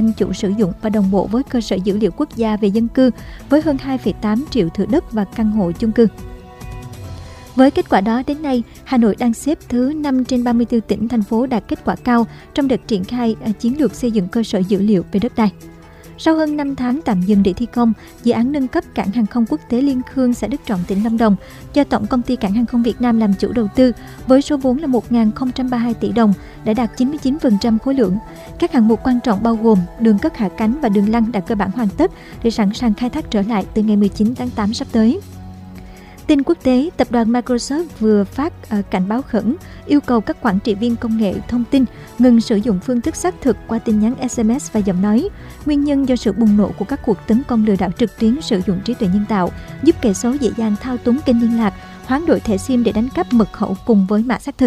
dân chủ sử dụng và đồng bộ với cơ sở dữ liệu quốc gia về dân cư với hơn 2,8 triệu thửa đất và căn hộ chung cư. Với kết quả đó, đến nay, Hà Nội đang xếp thứ 5 trên 34 tỉnh, thành phố đạt kết quả cao trong đợt triển khai chiến lược xây dựng cơ sở dữ liệu về đất đai. Sau hơn 5 tháng tạm dừng để thi công, dự án nâng cấp cảng hàng không quốc tế Liên Khương, xã Đức Trọng, tỉnh Lâm Đồng do Tổng công ty Cảng hàng không Việt Nam làm chủ đầu tư với số vốn là 1.032 tỷ đồng đã đạt 99% khối lượng. Các hạng mục quan trọng bao gồm đường cất hạ cánh và đường lăn đã cơ bản hoàn tất để sẵn sàng khai thác trở lại từ ngày 19 tháng 8 sắp tới. Tin quốc tế, tập đoàn Microsoft vừa phát cảnh báo khẩn yêu cầu các quản trị viên công nghệ thông tin ngừng sử dụng phương thức xác thực qua tin nhắn SMS và giọng nói. Nguyên nhân do sự bùng nổ của các cuộc tấn công lừa đảo trực tuyến sử dụng trí tuệ nhân tạo, giúp kẻ xấu dễ dàng thao túng kênh liên lạc, hoán đổi thẻ SIM để đánh cắp mật khẩu cùng với mã xác thực.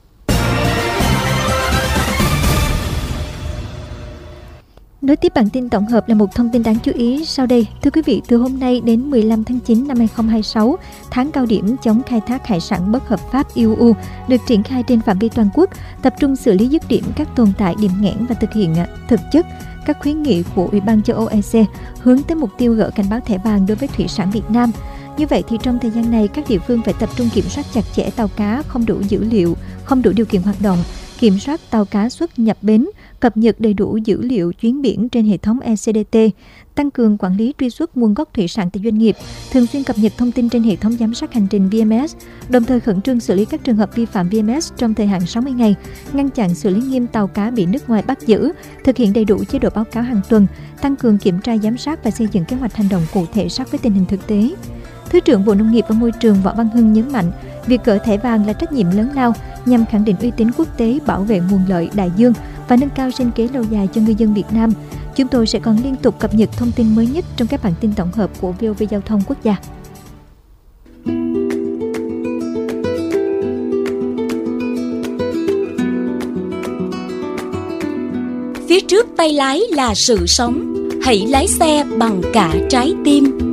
Nối tiếp bản tin tổng hợp là một thông tin đáng chú ý sau đây. Thưa quý vị, từ hôm nay đến 15 tháng 9 năm 2026, tháng cao điểm chống khai thác hải sản bất hợp pháp IUU được triển khai trên phạm vi toàn quốc, tập trung xử lý dứt điểm các tồn tại, điểm nghẽn và thực hiện thực chất các khuyến nghị của Ủy ban châu Âu EC hướng tới mục tiêu gỡ cảnh báo thẻ vàng đối với thủy sản Việt Nam. Như vậy thì trong thời gian này, các địa phương phải tập trung kiểm soát chặt chẽ tàu cá không đủ dữ liệu, không đủ điều kiện hoạt động, kiểm soát tàu cá xuất nhập bến, cập nhật đầy đủ dữ liệu chuyến biển trên hệ thống ECDT, tăng cường quản lý truy xuất nguồn gốc thủy sản từ doanh nghiệp, thường xuyên cập nhật thông tin trên hệ thống giám sát hành trình VMS, đồng thời khẩn trương xử lý các trường hợp vi phạm VMS trong thời hạn 60 ngày, ngăn chặn xử lý nghiêm tàu cá bị nước ngoài bắt giữ, thực hiện đầy đủ chế độ báo cáo hàng tuần, tăng cường kiểm tra giám sát và xây dựng kế hoạch hành động cụ thể sát với tình hình thực tế. Thứ trưởng Bộ Nông nghiệp và Môi trường Võ Văn Hưng nhấn mạnh, việc gỡ thẻ vàng là trách nhiệm lớn lao nhằm khẳng định uy tín quốc tế, bảo vệ nguồn lợi đại dương và nâng cao sinh kế lâu dài cho ngư dân Việt Nam. Chúng tôi sẽ còn liên tục cập nhật thông tin mới nhất trong các bản tin tổng hợp của VOV Giao thông Quốc gia. Phía trước tay lái là sự sống, hãy lái xe bằng cả trái tim.